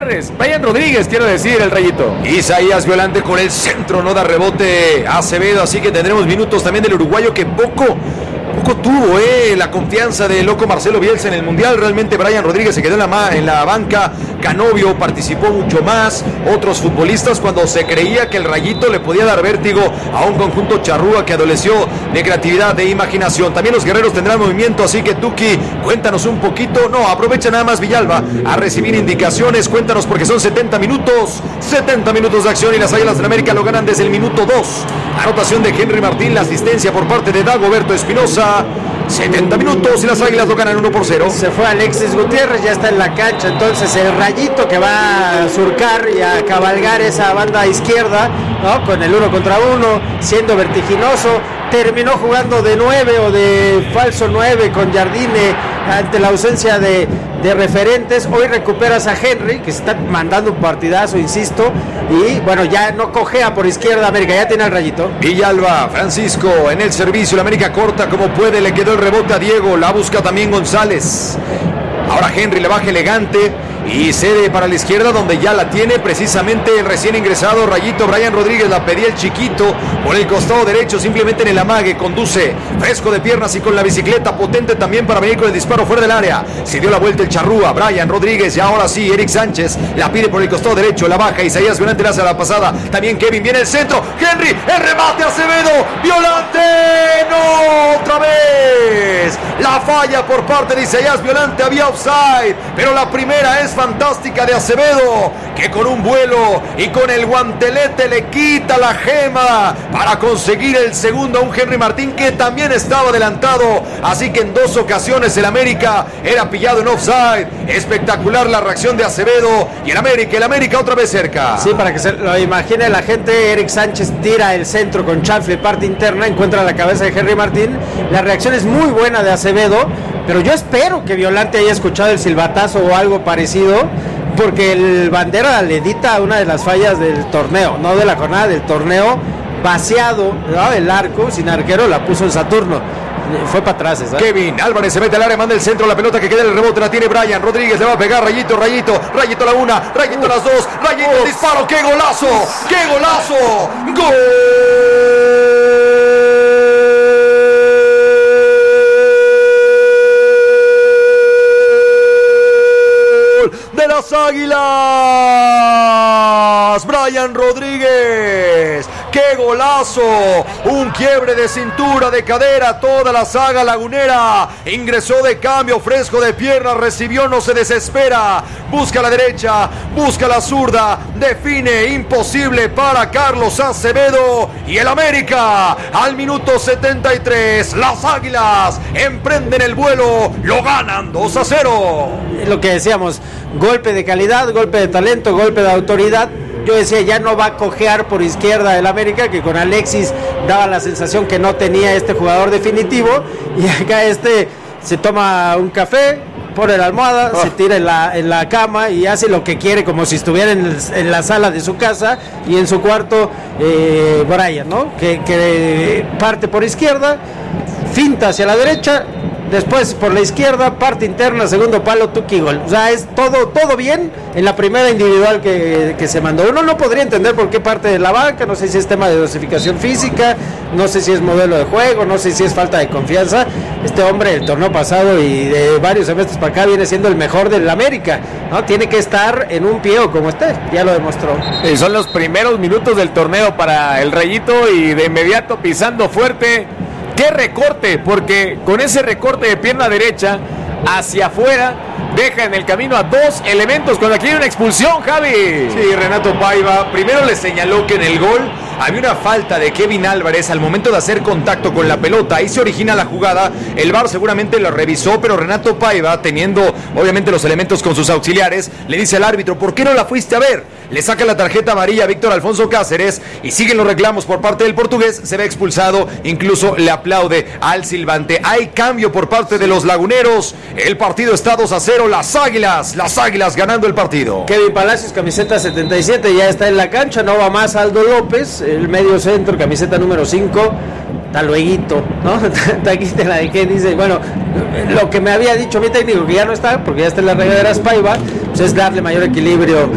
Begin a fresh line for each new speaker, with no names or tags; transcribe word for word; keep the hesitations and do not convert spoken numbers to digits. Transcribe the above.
Brian Rodríguez, quiero decir, el Rayito.
Isaías Violante con el centro, no da rebote Acevedo, así que tendremos minutos también del uruguayo que poco... Poco tuvo eh, la confianza de loco Marcelo Bielsa en el Mundial. Realmente Brian Rodríguez se quedó en la, ma- en la banca. Canovio participó mucho más. Otros futbolistas, cuando se creía que el Rayito le podía dar vértigo a un conjunto charrúa que adoleció de creatividad, de imaginación. También los guerreros tendrán movimiento, así que Tuki, cuéntanos un poquito. No, aprovecha nada más Villalba a recibir indicaciones. Cuéntanos porque son setenta minutos. setenta minutos de acción y las Águilas del América lo ganan desde el minuto dos. Anotación de Henry Martín, la asistencia por parte de Dagoberto Espinosa. setenta minutos y las Águilas lo ganan uno por cero.
Se fue Alexis Gutiérrez, ya está en la cancha. Entonces el Rayito que va a surcar y a cabalgar esa banda izquierda, ¿no? Con el uno contra uno, siendo vertiginoso. Terminó jugando de nueve o de falso nueve con Jardine ante la ausencia de, de referentes. Hoy recuperas a Henry, que se está mandando un partidazo, insisto. Y bueno, ya no cojea por izquierda América, ya tiene al Rayito.
Villalba, Francisco en el servicio, la América corta como puede, le quedó el rebote a Diego, la busca también González. Ahora Henry le baja elegante y cede para la izquierda donde ya la tiene precisamente el recién ingresado Rayito. Brian Rodríguez la pedía el chiquito por el costado derecho, simplemente en el amague, conduce fresco de piernas y con la bicicleta potente también para venir con el disparo fuera del área. Se dio la vuelta el charrúa, Brian Rodríguez, y ahora sí, Eric Sánchez la pide por el costado derecho, la baja, Isaías Violante le hace la pasada, también Kevin viene el centro, Henry, el remate Acevedo, Violante, no, otra vez, la falla por parte de Isaías Violante, había offside, pero la primera es fantástica de Acevedo, que con un vuelo y con el guantelete le quita la gema para conseguir el segundo a un Henry Martín que también estaba adelantado, así que en dos ocasiones el América era pillado en offside. Espectacular la reacción de Acevedo y el América, el América otra vez cerca.
Sí, para que se lo imagine la gente, Eric Sánchez tira el centro con chanfle, parte interna, encuentra la cabeza de Henry Martín, la reacción es muy buena de Acevedo, pero yo espero que Violante haya escuchado el silbatazo o algo parecido, porque el Bandera le edita una de las fallas del torneo, no de la jornada, del torneo, vaciado, ¿no? El arco, sin arquero, la puso en Saturno. Fue para atrás, ¿sabes?
Kevin Álvarez se mete al área, manda el centro, la pelota que queda en el rebote la tiene Brian Rodríguez, le va a pegar Rayito, Rayito, Rayito la una, Rayito uh, las dos, Rayito uh, el disparo, ¡qué golazo! ¡Qué golazo! ¡Gol! De las Águilas, Brian Rodríguez, qué golazo, un quiebre de cintura, de cadera, toda la saga lagunera, ingresó de cambio, fresco de pierna, recibió, no se desespera, busca la derecha, busca la zurda, define, imposible para Carlos Acevedo, y el América al minuto setenta y tres, las Águilas emprenden el vuelo, lo ganan dos a cero.
Lo que decíamos, golpe de calidad, golpe de talento, golpe de autoridad. Yo decía, ya no va a cojear por izquierda el América, que con Alexis daba la sensación que no tenía este jugador definitivo, y acá este se toma un café, pone la almohada, oh. se tira en la, en la cama y hace lo que quiere, como si estuviera en, el, en la sala de su casa, y en su cuarto eh, Brian, ¿no? Que, que parte por izquierda, finta hacia la derecha, después por la izquierda, parte interna, segundo palo, Tuki, gol. O sea, es todo, todo bien en la primera individual que, que se mandó. Uno no podría entender por qué parte de la banca, no sé si es tema de dosificación física, no sé si es modelo de juego, no sé si es falta de confianza. Este hombre, el torneo pasado y de varios semestres para acá, viene siendo el mejor del América, ¿no? Tiene que estar en un pie o como esté, ya lo demostró.
Y son los primeros minutos del torneo para el Rayito y de inmediato pisando fuerte. ¡Qué recorte! Porque con ese recorte de pierna derecha hacia afuera deja en el camino a dos elementos cuando aquí hay una expulsión, Javi.
Sí, Renato Paiva primero le señaló que en el gol había una falta de Kevin Álvarez al momento de hacer contacto con la pelota. Ahí se origina la jugada. El V A R seguramente lo revisó, pero Renato Paiva, teniendo obviamente los elementos con sus auxiliares, le dice al árbitro, ¿por qué no la fuiste a ver? Le saca la tarjeta amarilla a Víctor Alfonso Cáceres y siguen los reclamos por parte del portugués. Se ve expulsado, incluso le aplaude al silbante. Hay cambio por parte de los laguneros. El partido está dos a cero. Las Águilas, las Águilas ganando el partido.
Kevin Palacios, camiseta setenta y siete, ya está en la cancha. No va más Aldo López, el medio centro, camiseta número cinco. Hasta lueguito, ¿no? Aquí te la dejé, dice, bueno, lo que me había dicho mi técnico, que ya no está, porque ya está en las regaderas Paiva, pues es darle mayor equilibrio